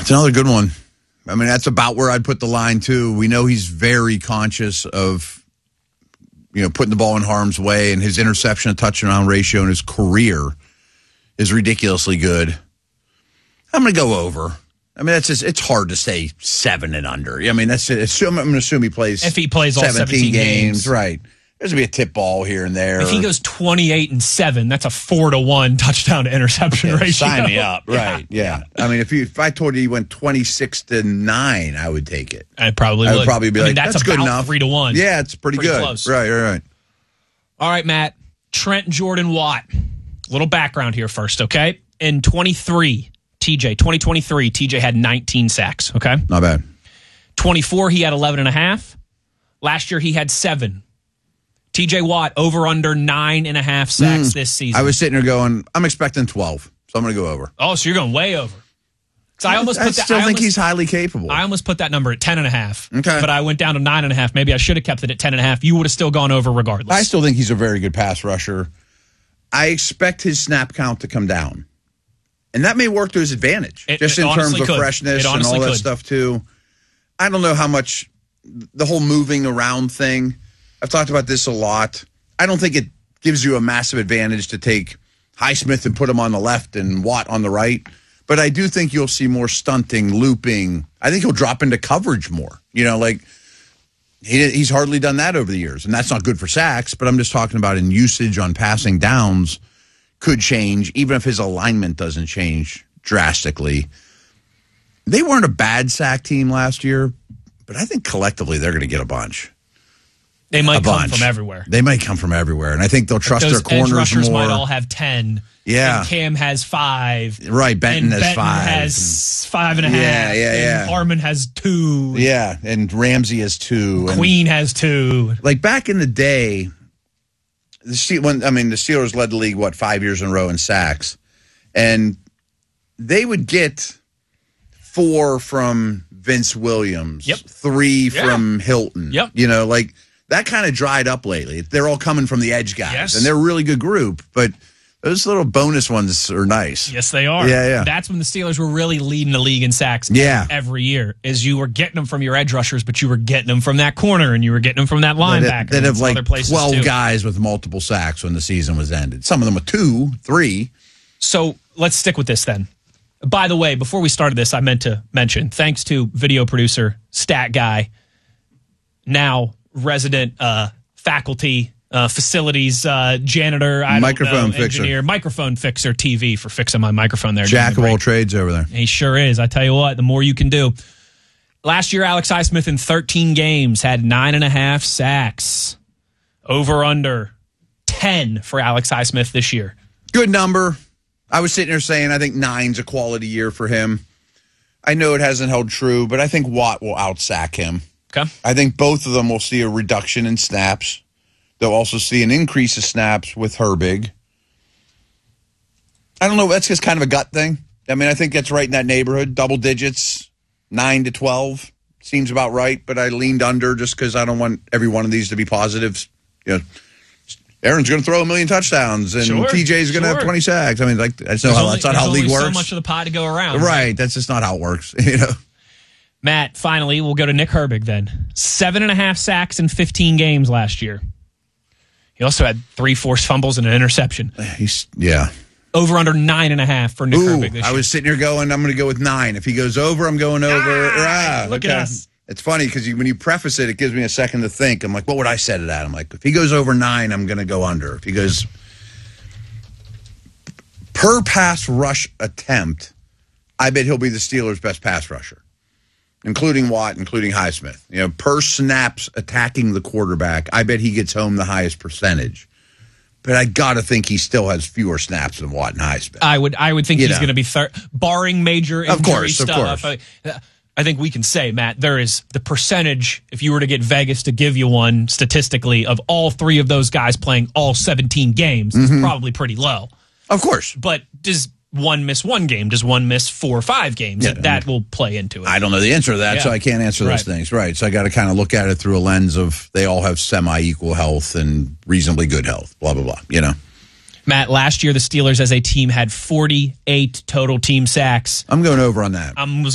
That's another good one. I mean, that's about where I'd put the line, too. We know he's very conscious of, putting the ball in harm's way, and his interception to touchdown ratio in his career is ridiculously good. I'm going to go over. I mean, it's hard to say 7 and under. I mean, I'm going to assume he plays. If he plays all 17 games. Right. There's going to be a tip ball here and there. If he goes 28-7, that's a 4-to-1 touchdown to interception ratio. Sign me up. Right. Yeah. I mean, if I told you he went 26-9, I would take it. I would probably be like, that's good enough. 3-to-1. Yeah, it's pretty good. Close. Right. All right, Matt. Trent Jordan Watt. Little background here first, okay? In 2023, TJ had 19 sacks, okay? Not bad. 24, he had 11.5. Last year, he had 7. TJ Watt, over under 9.5 sacks this season. I was sitting there going, I'm expecting 12, so I'm going to go over. Oh, so you're going way over. I still think he's highly capable. I almost put that number at 10.5. Okay. But I went down to 9.5. Maybe I should have kept it at 10.5. You would have still gone over regardless. I still think he's a very good pass rusher. I expect his snap count to come down. And that may work to his advantage, just in terms of freshness and all that stuff, too. I don't know how much the whole moving around thing. I've talked about this a lot. I don't think it gives you a massive advantage to take Highsmith and put him on the left and Watt on the right. But I do think you'll see more stunting, looping. I think he'll drop into coverage more. He's hardly done that over the years. And that's not good for sacks, but I'm just talking about in usage on passing downs could change, even if his alignment doesn't change drastically. They weren't a bad sack team last year, but I think collectively they're going to get a bunch. They might come from everywhere. They might come from everywhere, and I think they'll trust their corners more. Edge rushers might all have 10. Yeah. And Cam has 5. Right, Benton has 5. Has 5.5. Yeah. And Armin has 2. Yeah, and Ramsey has 2. Queen has 2. Like back in the day, the Steelers led the league, 5 years in a row in sacks, and they would get 4 from Vince Williams, 3 from Hilton. Yep. That kind of dried up lately. They're all coming from the edge guys, and they're a really good group, but those little bonus ones are nice. Yes, they are. Yeah. That's when the Steelers were really leading the league in sacks every year, is you were getting them from your edge rushers, but you were getting them from that corner, and you were getting them from that linebacker. They'd have 12 guys with multiple sacks when the season was ended. Some of them with 2, 3. So let's stick with this then. By the way, before we started this, I meant to mention, thanks to video producer, stat guy, now resident faculty, facilities janitor, engineer, microphone fixer, TV for fixing my microphone there. Jack of all trades over there. He sure is. I tell you what, the more you can do. Last year, Alex Highsmith in 13 games had 9.5 sacks. Over under 10 for Alex Highsmith this year. Good number. I was sitting there saying I think 9's a quality year for him. I know it hasn't held true, but I think Watt will outsack him. Okay. I think both of them will see a reduction in snaps. They'll also see an increase of snaps with Herbig. I don't know. That's just kind of a gut thing. I mean, I think that's right in that neighborhood. Double digits, 9 to 12 seems about right, but I leaned under just because I don't want every one of these to be positives. Aaron's going to throw 1 million touchdowns, and TJ's going to have 20 sacks. I mean, that's not how league works. So much of the pie to go around. Right. That's just not how it works. Matt, finally, we'll go to Nick Herbig then. 7.5 sacks in 15 games last year. He also had 3 forced fumbles and an interception. Over under 9.5 for Nick Herbig this year. I was sitting here going, I'm going to go with 9. If he goes over, I'm going over. Look at us. It's funny because when you preface it, it gives me a second to think. I'm like, what would I set it at? I'm like, if he goes over 9, I'm going to go under. If he goes per pass rush attempt, I bet he'll be the Steelers' best pass rusher, including Watt, including Highsmith. Per snaps attacking the quarterback, I bet he gets home the highest percentage. But I got to think he still has fewer snaps than Watt and Highsmith. I would think he's going to be barring major injury stuff. Of course. I think we can say, Matt, there is the percentage, if you were to get Vegas to give you one statistically, of all 3 of those guys playing all 17 games, is probably pretty low. Of course. But does one miss 1 game? Does one miss 4 or 5 games? That will play into it. I don't know the answer to that, so I can't answer those things. Right. So I got to kind of look at it through a lens of they all have semi-equal health and reasonably good health, blah, blah, blah, Matt, last year the Steelers as a team had 48 total team sacks. I'm going over on that.